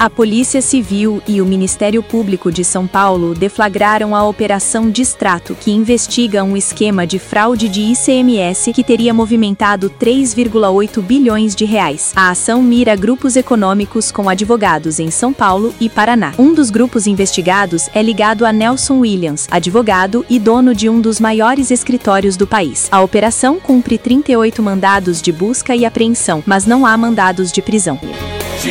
A Polícia Civil e o Ministério Público de São Paulo deflagraram a Operação Distrato, que investiga um esquema de fraude de ICMS que teria movimentado 3,8 bilhões de reais. A ação mira grupos econômicos com advogados em São Paulo e Paraná. Um dos grupos investigados é ligado a Nelson Williams, advogado e dono de um dos maiores escritórios do país. A operação cumpre 38 mandados de busca e apreensão, mas não há mandados de prisão.